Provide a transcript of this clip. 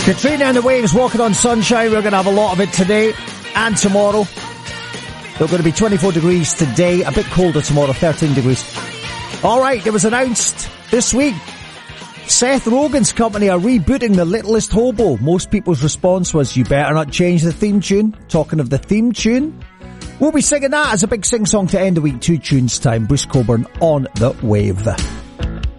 Katrina and the Waves, Walking on Sunshine. We're going to have a lot of it today and tomorrow. They're going to be 24 degrees today, a bit colder tomorrow, 13 degrees. All right, it was announced this week. Seth Rogen's company are rebooting The Littlest Hobo. Most people's response was, you better not change the theme tune. Talking of the theme tune, we'll be singing that as a big sing-song to end the week, 2 tunes time. Bruce Cockburn on the Wave.